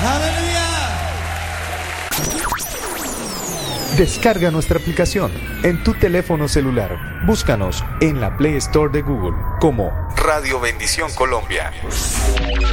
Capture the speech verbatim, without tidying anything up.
¡Aleluya! Descarga nuestra aplicación en tu teléfono celular. Búscanos en la Play Store de Google como Radio Bendición Colombia.